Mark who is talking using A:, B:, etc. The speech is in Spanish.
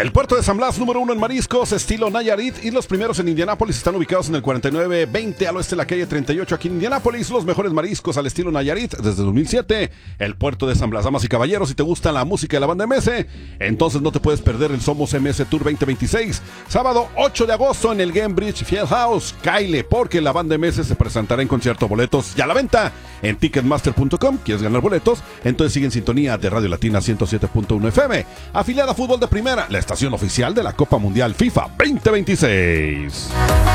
A: El puerto de San Blas, número 1 en mariscos, estilo Nayarit, y los primeros en Indianápolis están ubicados en el 4920 al oeste de la calle 38 aquí en Indianápolis. Los mejores mariscos al estilo Nayarit desde 2007. El puerto de San Blas. Damas y caballeros, si te gusta la música de la banda MS, entonces no te puedes perder el Somos MS Tour 2026. Sábado 8 de agosto en el Gamebridge Fieldhouse. Caile, porque la banda MS se presentará en concierto. Boletos ya a la venta en ticketmaster.com. ¿Quieres ganar boletos? Entonces sigue en sintonía de Radio Latina 107.1 FM. Afiliada a Fútbol de Primera, la estación oficial de la Copa Mundial FIFA 2026.